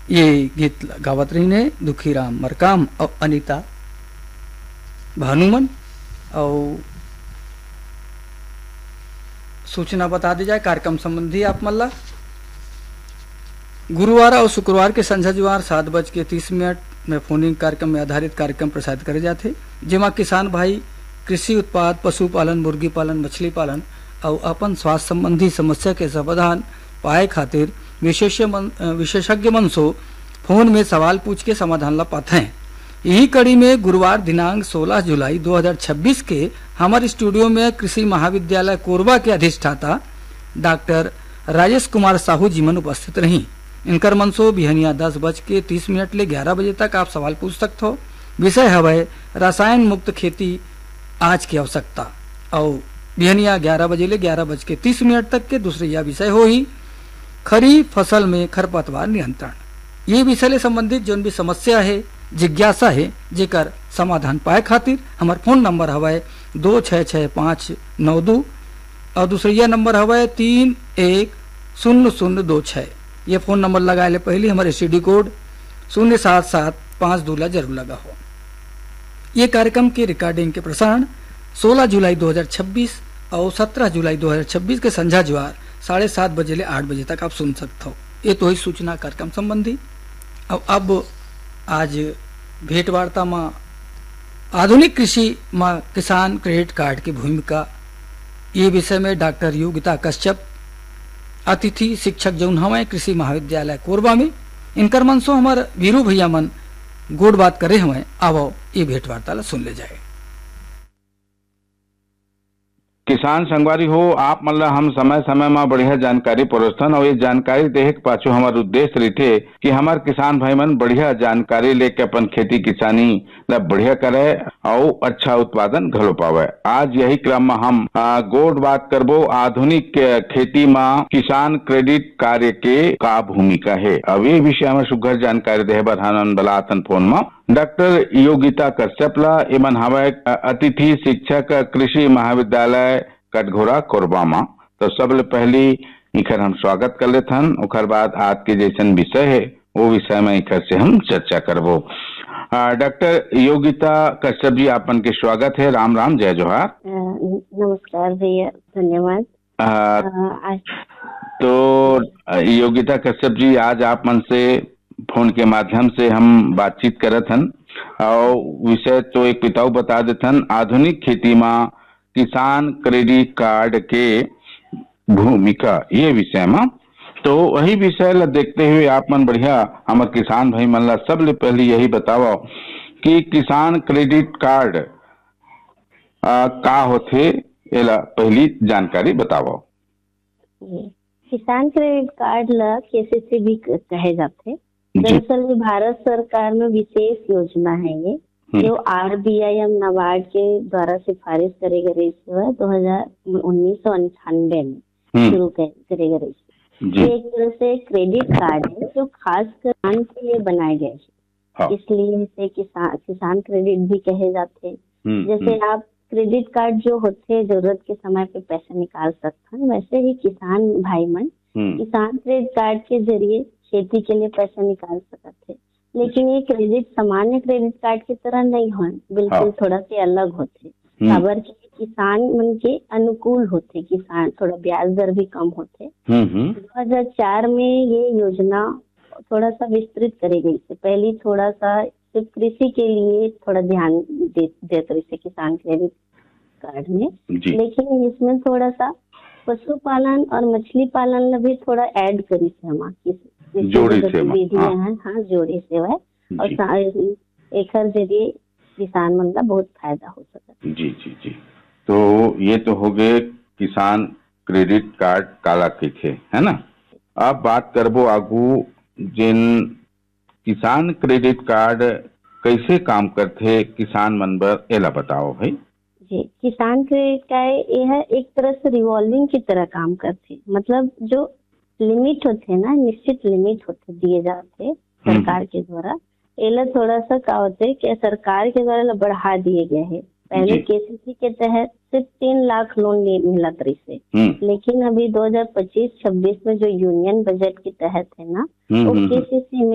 ये गीत गावत रही ने दुखीराम मरकाम और अनीता भानुमन। और सूचना बता दी जाए कार्यक्रम संबंधी आप मल्ला गुरुवार और शुक्रवार के संझा जुआर 7:30 में फोनिंग कार्यक्रम में आधारित कार्यक्रम प्रसारित करे जाते, जिमा किसान भाई कृषि उत्पाद, पशुपालन, मुर्गी पालन, मछली पालन और अपन स्वास्थ्य संबंधी समस्या के समाधान पाए खातिर विशेषज्ञ मन से फोन में सवाल पूछ के समाधान ला पाते हैं। यही कड़ी में गुरुवार दिनांक 16 जुलाई 2026 के हमारे स्टूडियो में कृषि महाविद्यालय कोरबा के अधिष्ठाता डॉक्टर राजेश कुमार साहू जी मन उपस्थित रही। इनकर मनसो बिहनिया 10:30 ले 11 बजे तक आप सवाल पूछ सकते हो। विषय है रसायन मुक्त खेती आज की आवश्यकता। और बिहनिया 11 बजे ले 11:30 तक के दूसरे यह विषय हो ही खरीफ फसल में खरपतवार नियंत्रण। ये विषय ले संबंधित जो भी समस्या है, जिज्ञासा है, जेकर समाधान पाए खातिर हमार फोन नंबर हवाए 266592 और दूसरा नंबर हवाए 310026। ये फोन नंबर लगाए ले पहले हमारे STD कोड 07752 जरूर लगा हो। ये कार्यक्रम के रिकॉर्डिंग के प्रसारण 16 जुलाई 2026 और 17 जुलाई 2026 के संझा जुआर 7:30 बजे ले 8 बजे तक आप सुन सकते हो। ये तो ही सूचना कार्यक्रम संबंधी। अब आज भेंट वार्ता में आधुनिक कृषि में किसान क्रेडिट कार्ड की भूमिका ये विषय में डॉक्टर योगिता कश्यप अतिथि शिक्षक जौन हमें कृषि महाविद्यालय कोरबा में इनकर मन सो हमारे वीरू भैया मन गोड बात करे हमें। आओ ये भेंट वार्ता सुन ले जाए। किसान संगवारी हो आप मतलब हम समय समय में बढ़िया जानकारी परोसन और ये जानकारी देहे के पाछू हमार उद्देश्य रही कि हमार किसान भाई मन बढ़िया जानकारी लेके अपन खेती किसानी ला बढ़िया करे और अच्छा उत्पादन घलो पावे। आज यही क्रम में हम गोड बात करबो आधुनिक खेती में किसान क्रेडिट कार्य के का भूमिका है। अब ये विषय में सुघर जानकारी देहे बर हम बलातन फोन में डॉक्टर योगिता कश्यपला एमन हवे अतिथि शिक्षक कृषि महाविद्यालय कटघोरा कोरबा में। तो सबले पहली इखर हम स्वागत कर लेते हैं, उखर बाद आज के जैसन विषय है वो विषय में इखर से हम चर्चा करबो। डॉक्टर योगिता कश्यप जी आपन के स्वागत है। राम राम, जय जोहार। नमस्कार भैया, धन्यवाद। तो योगिता कश्यप जी आज आप मन से फोन के माध्यम से हम बातचीत करत हन और विषय तो एक पिताऊ बता देथन आधुनिक खेती में किसान क्रेडिट कार्ड के भूमिका ये विषय में। तो वही विषय ला देखते हुए आप मन बढ़िया हमारे किसान भाई मन ला सबले पहले यही बताओ कि किसान क्रेडिट कार्ड का होथे, एला पहली जानकारी बताओ। किसान क्रेडिट कार्ड ला KCC भी कहे जाते। दरअसल ये भारत सरकार में विशेष योजना है ये, जो RBI या नाबार्ड के द्वारा सिफारिश करे गई 1998 में शुरू करे गए। ये एक तरह से क्रेडिट कार्ड है जो खास किसान के लिए बनाए गए हैं, इसलिए इसे किसान क्रेडिट भी कहे जाते हैं। जैसे आप क्रेडिट कार्ड जो होते हैं जरूरत के समय पे पैसे निकाल सकते हैं, वैसे ही किसान भाई मन किसान क्रेडिट कार्ड के जरिए खेती के लिए पैसा निकाल सकते थे। लेकिन ये क्रेडिट सामान्य क्रेडिट कार्ड की तरह नहीं हो, बिल्कुल थोड़ा से अलग होते। खबर किसान मन के अनुकूल होते, किसान थोड़ा ब्याज दर भी कम होते। 2004 में ये योजना थोड़ा सा विस्तृत करी गई थी। पहले थोड़ा सा सिर्फ कृषि के लिए थोड़ा ध्यान देते रहे किसान क्रेडिट कार्ड में, लेकिन इसमें थोड़ा सा पशुपालन और मछली पालन भी थोड़ा ऐड करी से हमारी जोड़ी सेवा। हाँ, जोड़ी सेवा है और एक जरिए किसान मन का बहुत फायदा हो सका। जी जी जी। तो ये तो हो गए किसान क्रेडिट कार्ड काला के है ना। अब बात करबो आगू जिन किसान क्रेडिट कार्ड कैसे काम करते किसान मन बर, एला बताओ भाई। जी, किसान क्रेडिट कार्ड यह एक तरह से रिवॉल्विंग की तरह काम करते। मतलब जो लिमिट होते ना, निश्चित लिमिट होते दिए जाते सरकार के द्वारा, एला थोड़ा सा का होते कि सरकार के द्वारा बढ़ा दिए गए हैं। पहले KCC के तहत सिर्फ 3 लाख लोन मिला तरी से, लेकिन अभी 2025-26 में जो यूनियन बजट के तहत है ना, वो KCC में